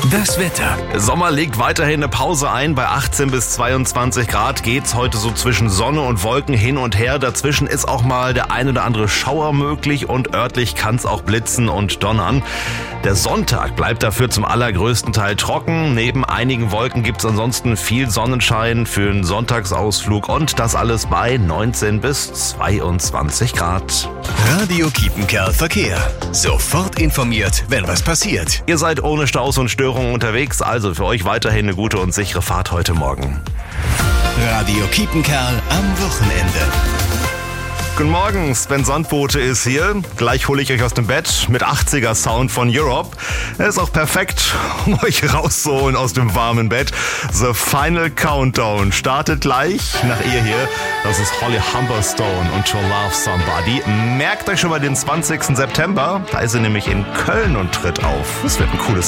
Das Wetter. Der Sommer legt weiterhin eine Pause ein. Bei 18 bis 22 Grad geht's heute so zwischen Sonne und Wolken hin und her. Dazwischen ist auch mal der ein oder andere Schauer möglich und örtlich kann's auch blitzen und donnern. Der Sonntag bleibt dafür zum allergrößten Teil trocken. Neben einigen Wolken gibt's ansonsten viel Sonnenschein für einen Sonntagsausflug und das alles bei 19 bis 22 Grad. Radio Kiepenkerl Verkehr. Sofort informiert, wenn was passiert. Ihr seid ohne Staus und Störungen unterwegs, also für euch weiterhin eine gute und sichere Fahrt heute Morgen. Radio Kiepenkerl am Wochenende. Guten Morgen, Sven Sandbote ist hier. Gleich hole ich euch aus dem Bett mit 80er Sound von Europe. Er ist auch perfekt, um euch rauszuholen aus dem warmen Bett. The Final Countdown startet gleich nach ihr hier. Das ist Holly Humberstone und To Love Somebody. Merkt euch schon mal den 20. September. Da ist sie nämlich in Köln und tritt auf. Das wird ein cooles